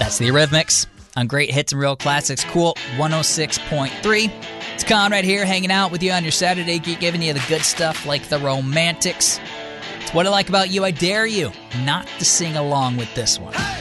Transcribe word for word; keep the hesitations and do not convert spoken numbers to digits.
It's the Eurythmics on Great Hits and Real Classics. Cool one oh six point three. It's Conrad here hanging out with you on your Saturday, giving you the good stuff like the Romantics. It's What I Like About You. I dare you not to sing along with this one.